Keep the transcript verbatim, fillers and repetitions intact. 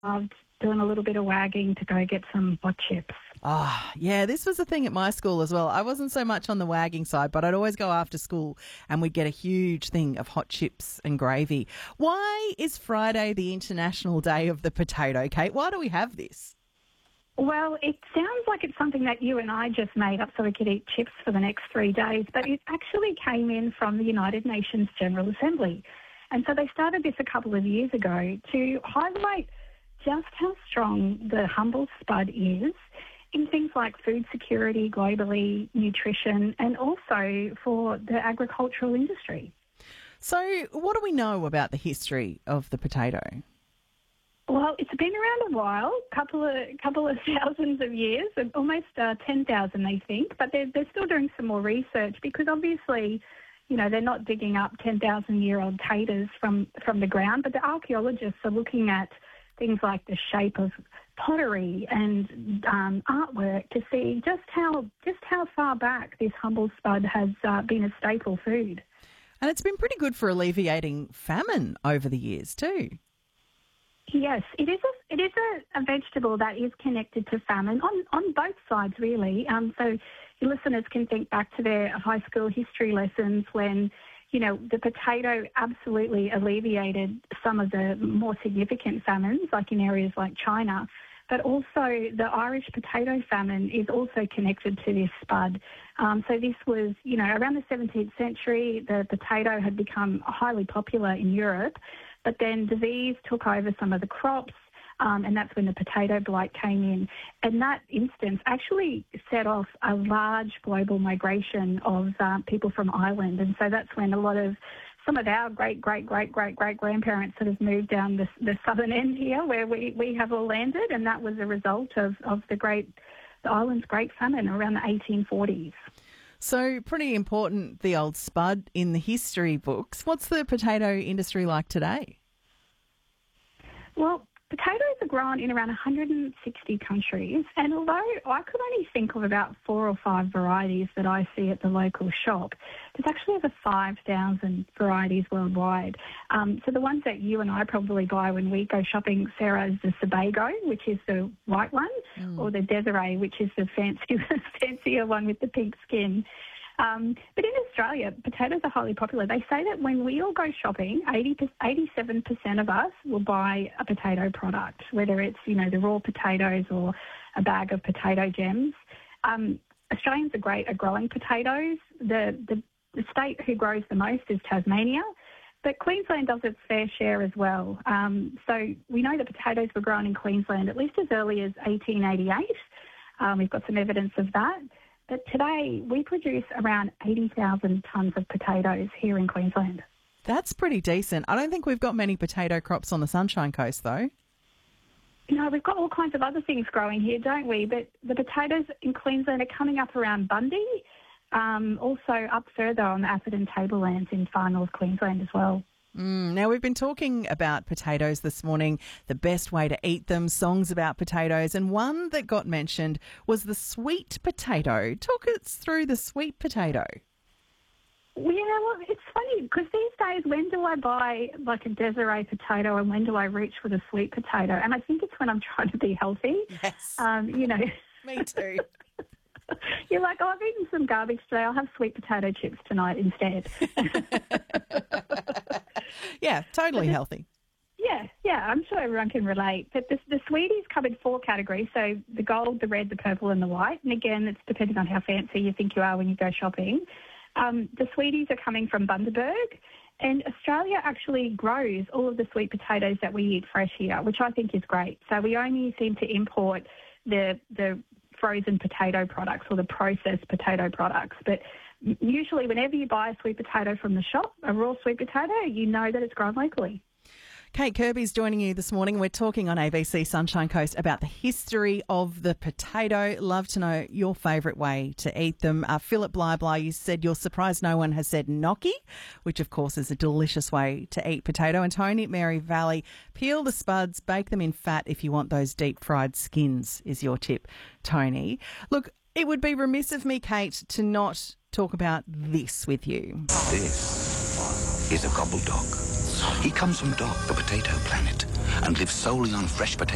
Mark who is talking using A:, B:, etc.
A: loved doing a little bit of wagging to go get some hot chips.
B: Ah, yeah, this was a thing at my school as well. I wasn't so much on the wagging side, but I'd always go after school and we'd get a huge thing of hot chips and gravy. Why is Friday the International Day of the Potato, Kate? Why do we have this?
A: Well, it sounds like it's something that you and I just made up so we could eat chips for the next three days, but it actually came in from the United Nations General Assembly. And so they started this a couple of years ago to highlight just how strong the humble spud is in things like food security globally, nutrition, and also for the agricultural industry.
B: So what do we know about the history of the potato?
A: Well, it's been around a while, couple of couple of thousands of years, almost uh, ten thousand, they think. But they're they're still doing some more research because obviously, you know, they're not digging up ten thousand year old taters from from the ground. But the archaeologists are looking at things like the shape of pottery and um, artwork to see just how just how far back this humble spud has uh, been a staple food.
B: And it's been pretty good for alleviating famine over the years too.
A: Yes, it is a it is a, a vegetable that is connected to famine on, on both sides, really. Um, so your listeners can think back to their high school history lessons when, you know, the potato absolutely alleviated some of the more significant famines, like in areas like China. But also the Irish potato famine is also connected to this spud. Um, so this was, you know, around the seventeenth century, the potato had become highly popular in Europe. But then disease took over some of the crops, um, and that's when the potato blight came in. And that instance actually set off a large global migration of uh, people from Ireland. And so that's when a lot of some of our great, great, great, great, great grandparents sort of moved down the, the southern end here where we, we have all landed. And that was a result of, of the great, the island's great famine around the eighteen forties.
B: So pretty important, the old spud in the history books. What's the potato industry like today?
A: Well, potatoes are grown in around one hundred sixty countries, and although I could only think of about four or five varieties that I see at the local shop, there's actually over five thousand varieties worldwide. Um, so the ones that you and I probably buy when we go shopping, Sarah, is the Sebago, which is the white one, mm. or the Desiree, which is the fancy, fancier one with the pink skin. Um, but in Australia, potatoes are highly popular. They say that when we all go shopping, eighty, eighty-seven percent of us will buy a potato product, whether it's, you know, the raw potatoes or a bag of potato gems. Um, Australians are great at growing potatoes. The, the, the state who grows the most is Tasmania, but Queensland does its fair share as well. Um, so we know that potatoes were grown in Queensland at least as early as eighteen eighty-eight. Um, we've got some evidence of that. But today we produce around eighty thousand tonnes of potatoes here in Queensland.
B: That's pretty decent. I don't think we've got many potato crops on the Sunshine Coast, though.
A: No, we've got all kinds of other things growing here, don't we? But the potatoes in Queensland are coming up around Bundy, um, also up further on the Atherton Tablelands in far north Queensland as well.
B: Mm, now, we've been talking about potatoes this morning, the best way to eat them, songs about potatoes, and one that got mentioned was the sweet potato. Talk us through the sweet potato.
A: Yeah, well, it's funny because these days, when do I buy like a Desiree potato and when do I reach for the sweet potato? And I think it's when I'm trying to be healthy.
B: Yes.
A: Um, you know.
B: Me too.
A: You're like, oh, I've eaten some garbage today. I'll have sweet potato chips tonight instead.
B: Yeah, totally healthy.
A: Yeah, yeah, I'm sure everyone can relate. But the, the sweeties come in four categories, so the gold, the red, the purple and the white. And again, it's depending on how fancy you think you are when you go shopping. Um, the sweeties are coming from Bundaberg, and Australia actually grows all of the sweet potatoes that we eat fresh here, which I think is great. So we only seem to import the the frozen potato products or the processed potato products. But usually whenever you buy a sweet potato from the shop, a raw sweet potato, you know that it's grown locally.
B: Kate Kirby's joining you this morning. We're talking on A B C Sunshine Coast about the history of the potato. Love to know your favourite way to eat them. Uh, Philip Blybly, you said you're surprised no one has said gnocchi, which of course is a delicious way to eat potato. And Tony at Mary Valley, peel the spuds, bake them in fat if you want those deep fried skins, is your tip, Tony. Look, it would be remiss of me, Kate, to not talk about this with you.
C: This is a gobble dog. He comes from Dog, the potato planet, and lives solely on fresh potatoes.